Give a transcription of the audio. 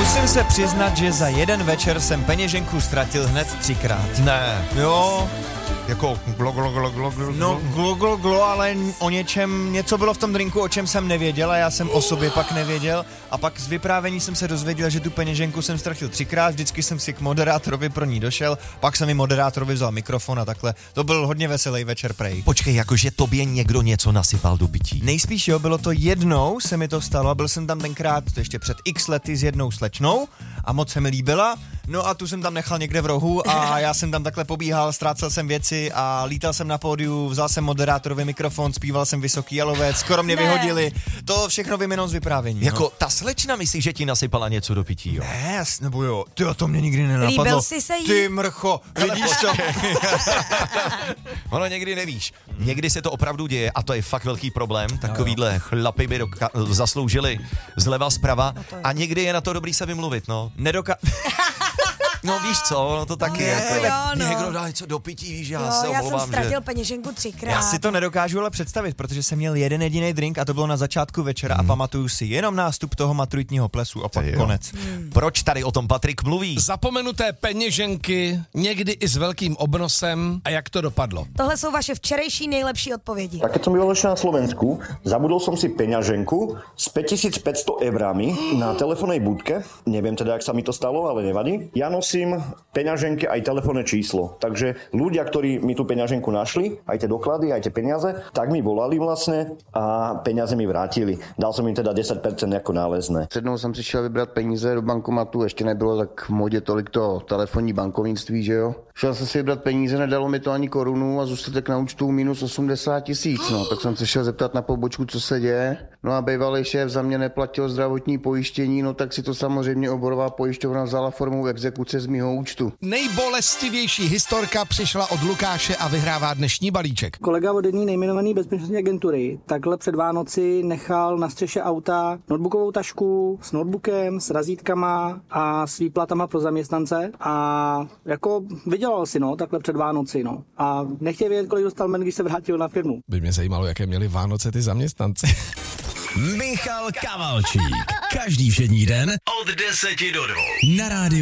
Musím se přiznat, že za jeden večer jsem peněženku ztratil hned 3krát. Ne. Jo. Jako glo, ale o něčem, něco bylo v tom drinku, o čem jsem nevěděl a já jsem o sobě pak nevěděl a pak z vyprávění jsem se dozvěděl, že tu peněženku jsem ztratil 3krát, vždycky jsem si k moderátorovi pro ní došel, pak jsem mi moderátorovi vzal mikrofon a takhle. To byl hodně veselý večer prej. Počkej, jakože tobě někdo něco nasypal do pití. Nejspíš jo, bylo to jednou, se mi to stalo a byl jsem tam tenkrát ještě před x lety s jednou slečnou a moc se mi líbila. No a tu jsem tam nechal někde v rohu a já jsem tam takhle pobíhal, ztrácel jsem věci a lítal jsem na pódiu, vzal jsem moderátorovi mikrofon, zpíval jsem Vysoký jalovec, skoro mě vyhodili. To všechno vyminou z vyprávění. Jako ta slečna myslí, že ti nasypala něco do pití, jo? Ne, nebo jo, to mě nikdy nenapadlo. Líbil jsi se jí? Ty mrcho, vidíš to? Ono někdy nevíš. Někdy se to opravdu děje a to je fakt velký problém. Takovýhle chlapy by zasloužili zleva zprava a někdy je na to dobrý se vymluvit, no. No víš co, no to taky někdo dá něco do pití, víš, já se omlouvám, já jsem ztratil peněženku 3krát. Já si to nedokážu ale představit, protože jsem měl jeden jediný drink a to bylo na začátku večera a pamatuju si jenom nástup toho maturitního plesu a pak konec. Proč tady o tom Patrik mluví? Zapomenuté peněženky, někdy i s velkým obnosem a jak to dopadlo? Tohle jsou vaše včerejší nejlepší odpovědi. Tak keď som býval ešte na Slovensku, zabudol som si peňaženku s 5500 eurami na telefónnej budke. Neviem teda, jak sa mi to stalo, ale nevadí. Ja nosím peňaženky aj telefónne číslo. Takže ľudia, ktorí mi tú peňaženku našli, aj tie doklady, aj tie peniaze, tak mi volali vlastne a peniaze mi vrátili. Dal som im teda 10% jako nálezné. Přednou jsem přišel vybrat peníze do bankomatu, ještě nebylo tak v modě tolik to telefonní bankovnictví, že jo? Šel jsem si vybrat peníze, nedalo mi to ani korunu a zůstatek na účtu minus 80 000, no. Tak jsem se šel zeptat na pobočku, co se děje. No a bývalý šéf za mě neplatil zdravotní pojištění, no tak si to samozřejmě oborová pojišťovna vzala formou exekuce z mýho účtu. Nejbolestivější historka přišla od Lukáše a vyhrává dnešní balíček. Kolega od jedné nejmenované bezpečnostní agentury takhle před Vánoci nechal na střeše auta notebookovou tašku s notebookem, s razítkama a s výplatama pro zaměstnance a jako vydělal si, no, takhle před Vánoci, no. A nechtěl vědět, kolik dostal men, když se vrátil na firmu. By mě zajímalo, jaké měli Vánoce ty zaměstnanci. Michal Kavalčík. Každý všední den od 10 do 2. Na rádiu